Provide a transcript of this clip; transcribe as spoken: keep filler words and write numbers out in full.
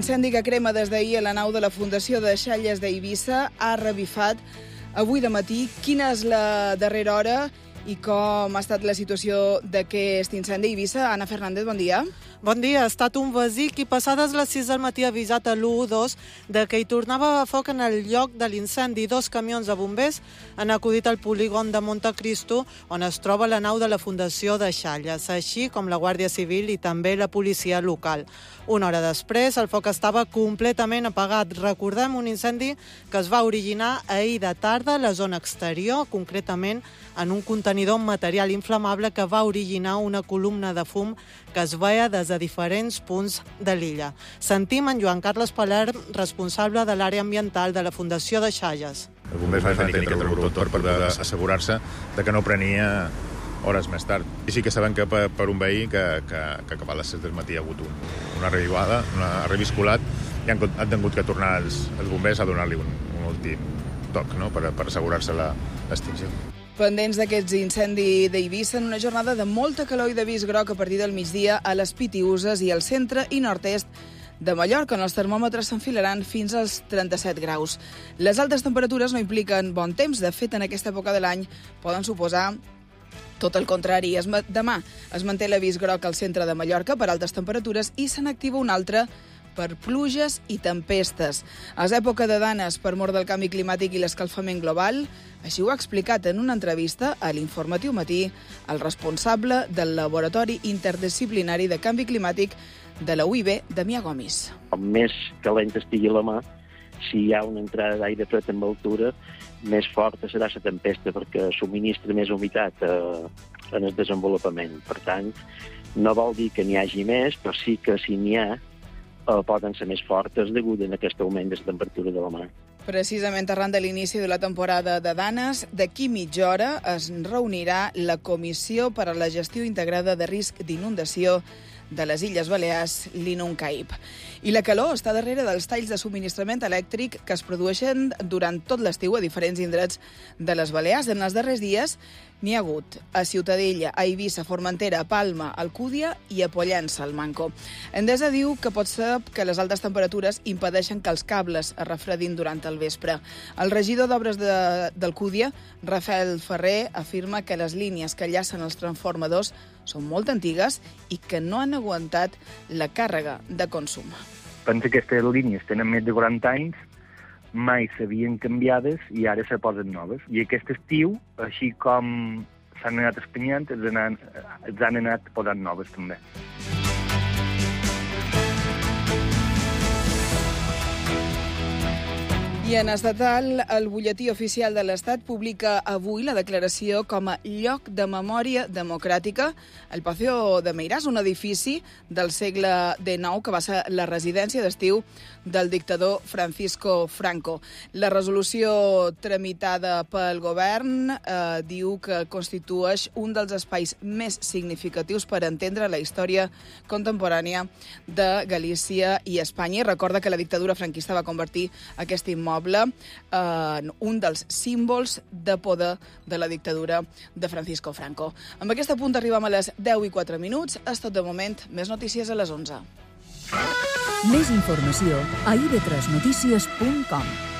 L'incendi que crema des d'ahir a la nau de la Fundació de Xalles d'Eivissa ha revifat avui de matí. Quina és la darrera hora i com ha estat la situació d'aquest incendi a Eivissa? Anna Fernández, bon dia. Bon dia. Ha estat un vesí qui passades les sis del matí ha avisat a l'u un dos de que hi tornava a foc en el lloc de l'incendi. Dos camions de bombers han acudit al polígon de Montecristo, on es troba la nau de la Fundació de Xalles, així com la Guàrdia Civil i també la policia local. Una hora després, el foc estava completament apagat. Recordem un incendi que es va originar ahir de tarda a la zona exterior, concretament en un contenidor amb material inflamable que va originar una columna de fum que es veia des de diferents punts de l'illa. Sentim en Joan Carles Paler, responsable de l'àrea ambiental de la Fundació de Xalles. Els bombers van tenir que interromputor per poder assegurar-se de que no prenia hores més tard. I sí que sabem que per, per un veí que, que, que cap a les set del matí ha hagut un, una revivada, una ha reviscolat, i han, han tingut que tornar els, els bombers a donar-li un, un últim toc, no?, per, per assegurar-se l'extinció. Pendents d'aquests incendis d'Eivissa, en una jornada de molta calor i d'avís groc a partir del migdia a les Pitiüses i al centre i nord-est de Mallorca, on els termòmetres s'enfilaran fins als trenta-set graus. Les altes temperatures no impliquen bon temps. De fet, en aquesta època de l'any poden suposar tot el contrari. Es, demà es manté l'avís groc al centre de Mallorca per altes temperatures i se n'activa un altre per pluges i tempestes. És època de danes per mort del canvi climàtic i l'escalfament global. Així ho ha explicat en una entrevista a l'Informatiu Matí el responsable del Laboratori Interdisciplinari de Canvi Climàtic de la U I B, Damià Gomis. Com més calent estigui la mà, si hi ha una entrada d'aire fred amb altura, més forta serà la tempesta perquè subministra més humitat eh, en el desenvolupament. Per tant, no vol dir que n'hi hagi més, però sí que si n'hi ha, eh, poden ser més fortes degut a aquest augment de la temperatura de la mà. Precisament arran de l'inici de la temporada de danes, d'aquí mitja hora es reunirà la Comissió per a la Gestió Integrada de Risc d'Inundació de les Illes Balears, l'INUNCAIP. I la calor està darrere dels talls de subministrament elèctric que es produeixen durant tot l'estiu a diferents indrets de les Balears. En els darrers dies n'hi ha hagut a Ciutadella, a Eivissa, Formentera, a Palma, a Alcúdia i a Pollença, al Manco. Endesa diu que pot ser que les altes temperatures impedeixen que els cables es refredin durant el vespre. El regidor d'Obres de, d'Alcúdia, Rafael Ferrer, afirma que les línies que enllacen els transformadors són molt antigues i que no han aguantat la càrrega de consum. Pensa que aquestes línies tenen més de quaranta anys, mai s'havien canviades i ara se posen noves. I aquest estiu, així com s'han anat espenyant, els han, els han anat posant noves també. I en estatal, el butlletí oficial de l'Estat publica avui la declaració com a lloc de memòria democràtica el Paseo de Meiràs, un edifici del segle dinou que va ser la residència d'estiu del dictador Francisco Franco. La resolució tramitada pel govern eh, diu que constitueix un dels espais més significatius per entendre la història contemporània de Galícia i Espanya. I recorda que la dictadura franquista va convertir aquest immoble en un dels símbols de poder de la dictadura de Francisco Franco. Amb aquest punt arribem a les deu i quatre minuts. És tot de moment. Més notícies a les onze. Més informació a i de tres notícies punt com.